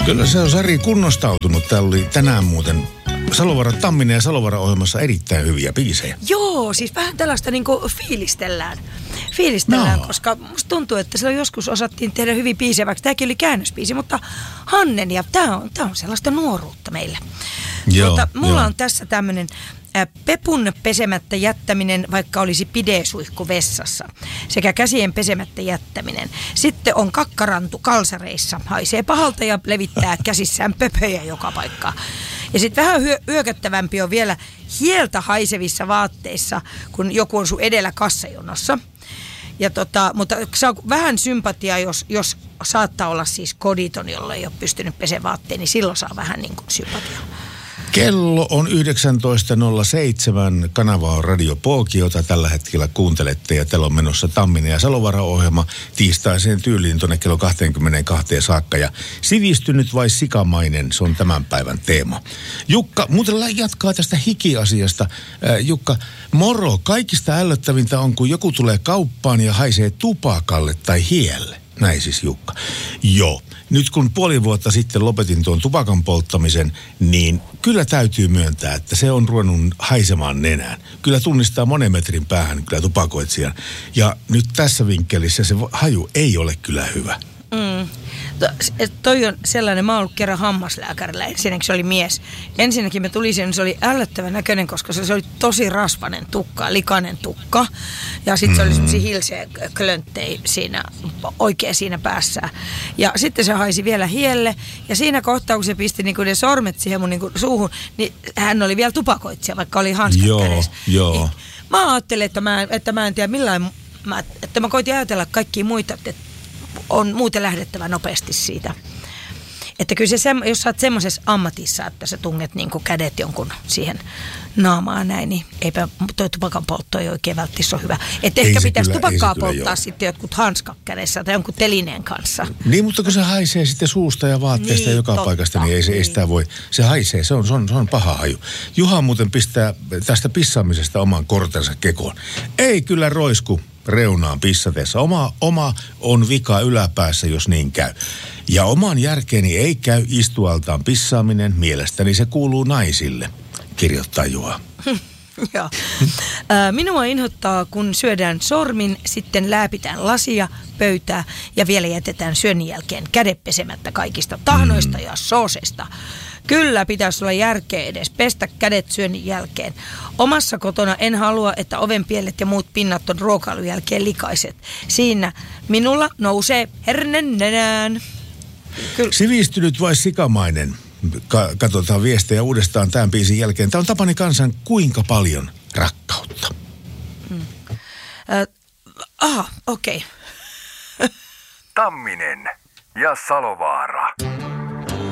Kyllä se on Sari kunnostautunut. Täällä oli tänään muuten Tamminen ja Salovaara-ohjelmassa erittäin hyviä biisejä. Joo, siis vähän tällaista niinku fiilistellään, koska musta tuntuu, että silloin joskus osattiin tehdä hyvin biisejä, vaikka tämäkin oli käännösbiisi, mutta Hannen ja tää on sellaista nuoruutta meillä. Joo, mulla on tässä tämmönen pepun pesemättä jättäminen, vaikka olisi pidesuihku vessassa, sekä käsien pesemättä jättäminen. Sitten on kakkarantu kalsareissa, haisee pahalta ja levittää käsissään pöpöjä joka paikkaan. Ja sitten vähän yököttävämpi on vielä hieltä haisevissa vaatteissa, kun joku on sun edellä kassajonossa. Ja mutta saa vähän sympatiaa, jos saattaa olla siis koditon, jolla ei ole pystynyt pesemään vaatteen, niin silloin saa vähän niin kuin sympatiaa. Kello on 19.07. Kanava on Radio Pooki, jota tällä hetkellä kuuntelette. Ja täällä on menossa Tamminen ja Salovaara-ohjelma tiistaiseen tyyliin tuonne kello 22 saakka. Ja sivistynyt vai sikamainen, se on tämän päivän teema. Jukka, muuten jatkaa tästä hikiasiasta. Jukka, moro, kaikista ällöttävintä on, kun joku tulee kauppaan ja haisee tupakalle tai hielle. Näin siis Jukka. Joo. Nyt kun puoli vuotta sitten lopetin tuon tupakan polttamisen, niin kyllä täytyy myöntää, että se on ruvennut haisemaan nenään. Kyllä tunnistaa monen metrin päähän kyllä tupakoitsijan. Ja nyt tässä vinkkelissä se haju ei ole kyllä hyvä. Toi on sellainen, mä oon ollut kerran hammaslääkärillä, ensinnäkin se oli mies. Ensinnäkin me tuli sen, se oli ällöttävän näköinen, koska se oli tosi rasvainen tukka, likainen tukka. Ja sitten se oli semmosia hilseä klönttejä oikein siinä päässä. Ja sitten se haisi vielä hielle. Ja siinä kohtaa, kun se pisti niinku ne sormet siihen mun niinku suuhun, niin hän oli vielä tupakoitsija, vaikka oli hanskat kädessä. Joo. Mä ajattelin, että mä en tiedä millään, että mä koitin ajatella kaikkia muita, että on muuten lähdettävä nopeasti siitä. Että kyllä se, jos sä oot semmoisessa ammatissa, että sä tunget niin kuin kädet jonkun siihen naamaan näin, niin eipä toi tupakan poltto ei oikein välttämättä ole hyvä. Että ehkä pitäisi tupakkaa polttaa sitten jotkut hanskat kädessä tai jonkun telineen kanssa. Niin, mutta kun se haisee sitten suusta ja vaatteesta niin, joka paikasta, niin ei sitä voi. Se haisee, se on paha haju. Juha muuten pistää tästä pissaamisesta oman kortensa kekoon. Ei kyllä roisku reunaan pissateessa. Oma on vika yläpäässä, jos niin käy. Ja oman järkeeni ei käy istualtaan pissaaminen. Mielestäni se kuuluu naisille, kirjoittaa Juha. Joo. Minua inhottaa, kun syödään sormin, sitten lääpitään lasia, pöytää ja vielä jätetään syönnin jälkeen kädet pesemättä kaikista tahnoista ja sooseista. Kyllä pitäisi olla järkeä edes pestä kädet syönnin jälkeen. Omassa kotona en halua, että ovenpielet ja muut pinnat on ruokailun jälkeen likaiset. Siinä minulla nousee hernen nenään. Sivistynyt vai sikamainen? Katsotaan viestejä uudestaan tämän biisin jälkeen. Tämä on Tapani Kansan Kuinka paljon rakkautta. Okei. Tamminen ja Salovaara.